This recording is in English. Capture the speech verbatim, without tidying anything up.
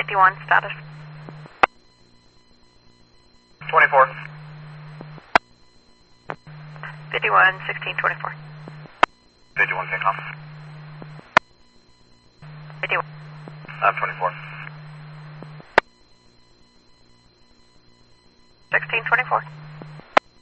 fifty-one, status. twenty-four. fifty-one, sixteen, twenty-four. fifty-one, takeoff. fifty-one. I'm twenty-four. sixteen, twenty-four.